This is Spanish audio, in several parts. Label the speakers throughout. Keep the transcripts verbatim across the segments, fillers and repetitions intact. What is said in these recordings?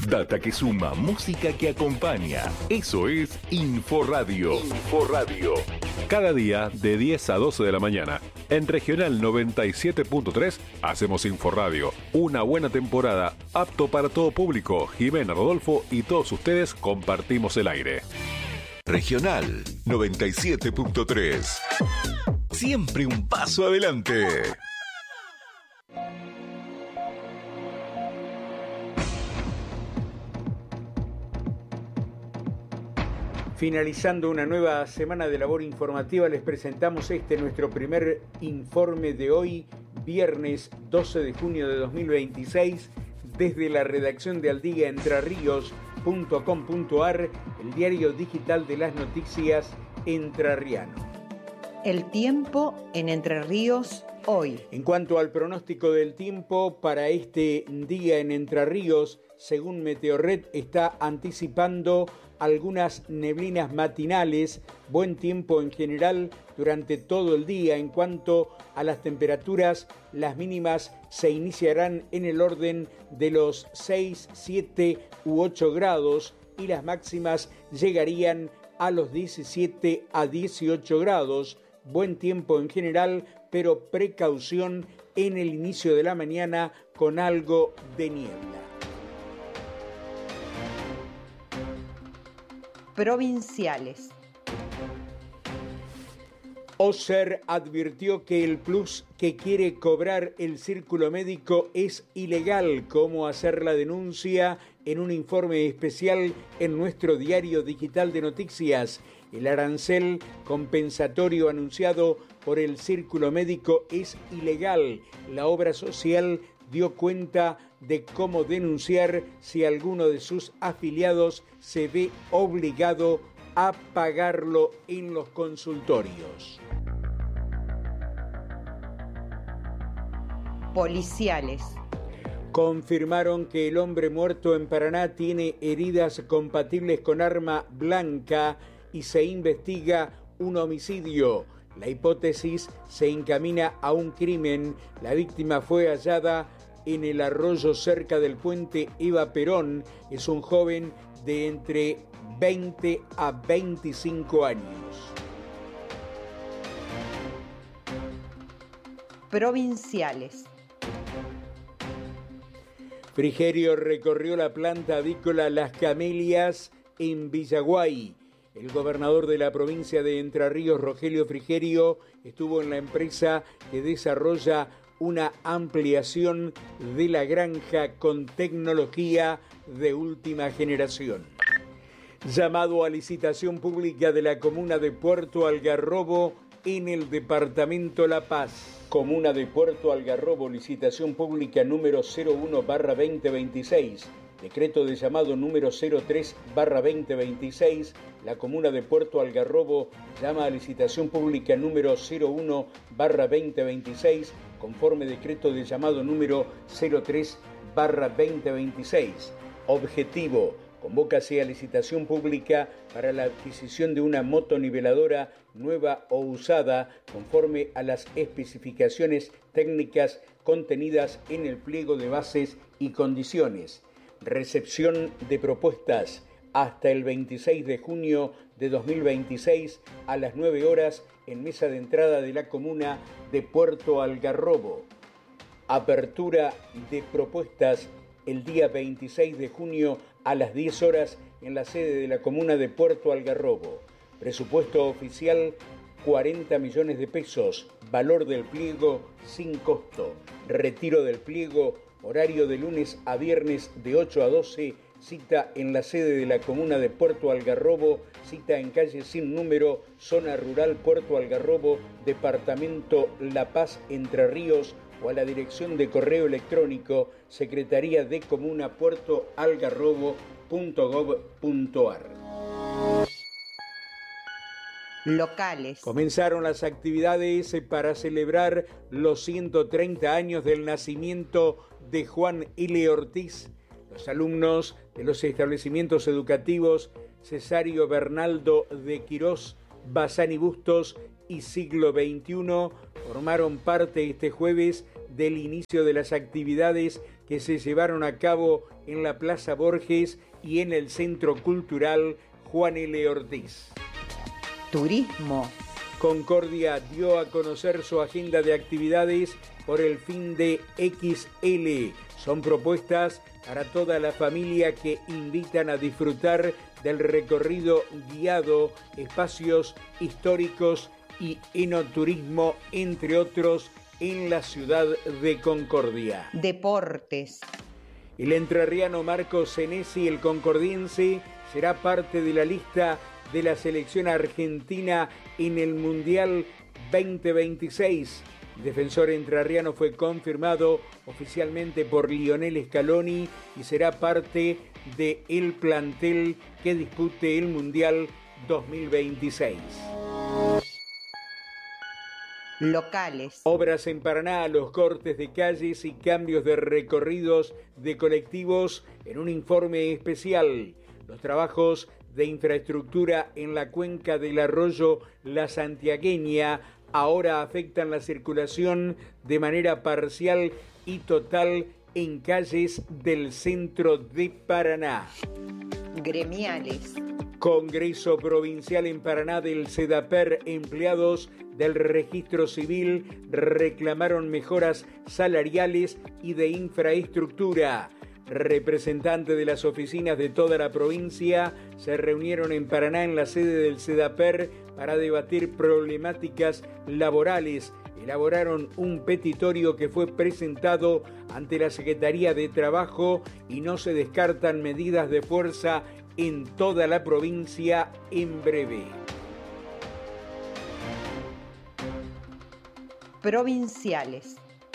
Speaker 1: Data que suma, música que acompaña. Eso es Inforadio. Inforadio. Cada día de diez a doce de la mañana. En Regional noventa y siete punto tres hacemos Inforadio. Una buena temporada, apto para todo público. Jimena, Rodolfo y todos ustedes compartimos el aire.
Speaker 2: Regional noventa y siete punto tres. Siempre un paso adelante.
Speaker 3: Finalizando una nueva semana de labor informativa, les presentamos este nuestro primer informe de hoy, viernes doce de junio de dos mil veintiséis, desde la redacción de aldiga entre ríos punto com punto ar, el diario digital de las noticias entrerriano.
Speaker 4: El tiempo en Entre Ríos hoy.
Speaker 3: En cuanto al pronóstico del tiempo para este día en Entre Ríos, según Meteorred, está anticipando algunas neblinas matinales, buen tiempo en general durante todo el día. En cuanto a las temperaturas, las mínimas se iniciarán en el orden de los seis, siete u ocho grados y las máximas llegarían a los diecisiete a dieciocho grados. Buen tiempo en general, pero precaución en el inicio de la mañana con algo de niebla.
Speaker 4: Provinciales.
Speaker 3: OSER advirtió que el plus que quiere cobrar el círculo médico es ilegal. ¿Cómo hacer la denuncia? En un informe especial en nuestro diario digital de noticias. El arancel compensatorio anunciado por el círculo médico es ilegal. La obra social dio cuenta de cómo denunciar si alguno de sus afiliados se ve obligado a pagarlo en los consultorios.
Speaker 4: Policiales.
Speaker 3: Confirmaron que el hombre muerto en Paraná tiene heridas compatibles con arma blanca y se investiga un homicidio. La hipótesis se encamina a un crimen. La víctima fue hallada en el arroyo cerca del puente Eva Perón. Es un joven de entre veinte a veinticinco años.
Speaker 4: Provinciales.
Speaker 3: Frigerio recorrió la planta avícola Las Camelias en Villaguay. El gobernador de la provincia de Entre Ríos, Rogelio Frigerio, estuvo en la empresa que desarrolla una ampliación de la granja con tecnología de última generación. Llamado a licitación pública de la comuna de Puerto Algarrobo en el departamento La Paz. Comuna de Puerto Algarrobo, licitación pública número cero uno barra veinte veintiséis. Decreto de llamado número cero tres barra veinte veintiséis. La comuna de Puerto Algarrobo llama a licitación pública número cero uno barra veinte veintiséis, conforme decreto de llamado número cero tres barra veinte veintiséis. Objetivo: convócase a licitación pública para la adquisición de una motoniveladora nueva o usada conforme a las especificaciones técnicas contenidas en el pliego de bases y condiciones. Recepción de propuestas hasta el veintiséis de junio de dos mil veintiséis a las nueve horas en mesa de entrada de la comuna de Puerto Algarrobo. Apertura de propuestas el día veintiséis de junio a las diez horas en la sede de la comuna de Puerto Algarrobo. Presupuesto oficial cuarenta millones de pesos. Valor del pliego sin costo. Retiro del pliego. Horario de lunes a viernes de ocho a doce. Cita en la sede de la comuna de Puerto Algarrobo. Cita en calle sin número, zona rural Puerto Algarrobo, departamento La Paz, Entre Ríos, o a la dirección de correo electrónico secretaría de comuna puerto algarrobo punto gob punto ar.
Speaker 4: Locales.
Speaker 3: Comenzaron las actividades para celebrar los ciento treinta años del nacimiento de Juan L. Ortiz. Los alumnos de los establecimientos educativos Cesario Bernaldo de Quirós, Bazán y Bustos y Siglo veintiuno formaron parte este jueves del inicio de las actividades que se llevaron a cabo en la Plaza Borges y en el Centro Cultural Juan L. Ortiz.
Speaker 4: Turismo.
Speaker 3: Concordia dio a conocer su agenda de actividades por el fin de equis ele. Son propuestas para toda la familia que invitan a disfrutar del recorrido guiado, espacios históricos y enoturismo, entre otros, en la ciudad de Concordia.
Speaker 4: Deportes.
Speaker 3: El entrerriano Marcos Senesi, el concordiense, será parte de la lista de la selección argentina en el Mundial veinte veintiséis. El defensor entrerriano fue confirmado oficialmente por Lionel Scaloni y será parte del plantel que dispute el Mundial dos mil veintiséis.
Speaker 4: Locales.
Speaker 3: Obras en Paraná, los cortes de calles y cambios de recorridos de colectivos en un informe especial. Los trabajos de infraestructura en la cuenca del arroyo La Santiagueña ahora afectan la circulación de manera parcial y total en calles del centro de Paraná.
Speaker 4: Gremiales.
Speaker 3: Congreso Provincial en Paraná del SEDAPER. Empleados del Registro Civil reclamaron mejoras salariales y de infraestructura. Representantes de las oficinas de toda la provincia se reunieron en Paraná en la sede del SEDAPER para debatir problemáticas laborales. Elaboraron un petitorio que fue presentado ante la Secretaría de Trabajo y no se descartan medidas de fuerza en toda la provincia en breve.
Speaker 4: Provinciales.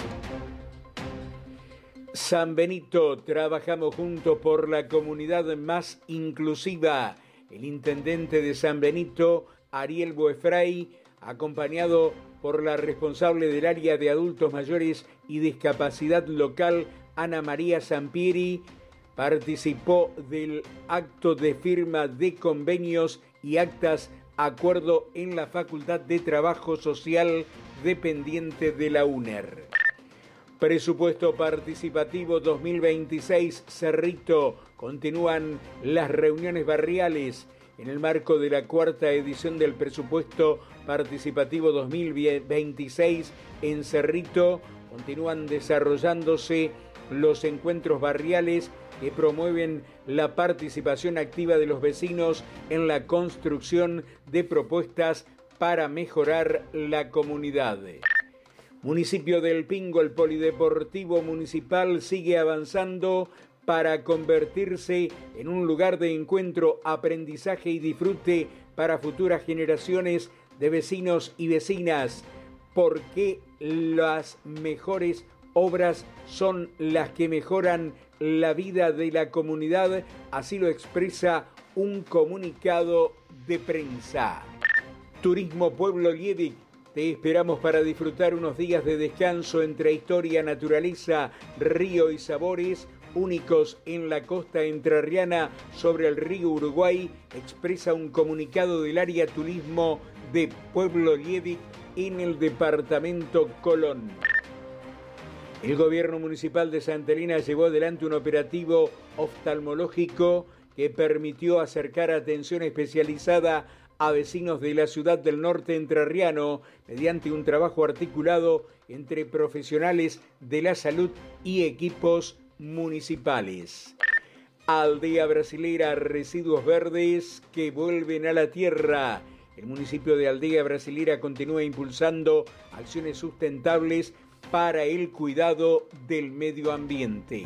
Speaker 3: San Benito, trabajamos juntos por la comunidad más inclusiva. El intendente de San Benito, Ariel Boefray, acompañado por la responsable del área de adultos mayores y discapacidad local, Ana María Sampieri, participó del acto de firma de convenios y actas acuerdo en la Facultad de Trabajo Social dependiente de la UNER. Presupuesto Participativo dos mil veintiséis, Cerrito. Continúan las reuniones barriales en el marco de la cuarta edición del Presupuesto Participativo dos mil veintiséis en Cerrito. Continúan desarrollándose los encuentros barriales que promueven la participación activa de los vecinos en la construcción de propuestas para mejorar la comunidad. Municipio del Pingo, el Polideportivo Municipal sigue avanzando para convertirse en un lugar de encuentro, aprendizaje y disfrute para futuras generaciones de vecinos y vecinas, porque las mejores obras son las que mejoran la vida de la comunidad, así lo expresa un comunicado de prensa. Turismo Pueblo Liebig. Te esperamos para disfrutar unos días de descanso entre historia, naturaleza, río y sabores únicos en la costa entrerriana sobre el río Uruguay, expresa un comunicado del área turismo de Pueblo Liebig en el departamento Colón. El gobierno municipal de Santa Elena llevó adelante un operativo oftalmológico que permitió acercar atención especializada a vecinos de la ciudad del norte entrerriano mediante un trabajo articulado entre profesionales de la salud y equipos municipales. Aldea Brasilera, residuos verdes que vuelven a la tierra. El municipio de Aldea Brasilera continúa impulsando acciones sustentables para el cuidado del medio ambiente.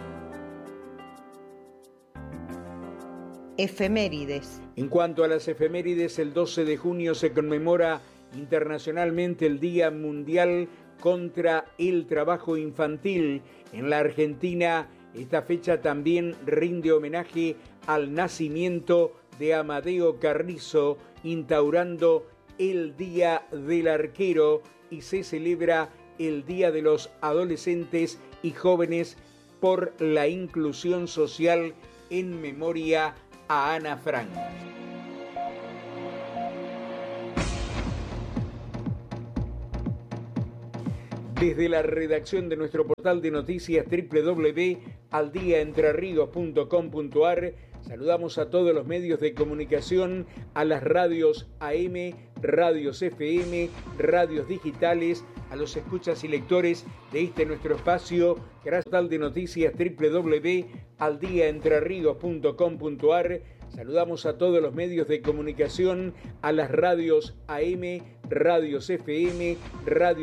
Speaker 4: Efemérides.
Speaker 3: En cuanto a las efemérides, el doce de junio se conmemora internacionalmente el Día Mundial contra el Trabajo Infantil. En la Argentina, esta fecha también rinde homenaje al nacimiento de Amadeo Carrizo, instaurando el Día del Arquero, y se celebra el Día de los Adolescentes y Jóvenes por la Inclusión Social en memoria a Ana Frank. Desde la redacción de nuestro portal de noticias doble u doble u doble u punto al día entre ríos punto com punto a r, saludamos a todos los medios de comunicación, a las radios A M, radios F M, radios digitales, a los escuchas y lectores de este nuestro espacio, portal de noticias doble u doble u doble u punto al día entre ríos punto com punto a r. Saludamos a todos los medios de comunicación, a las radios A M, radios F M, radios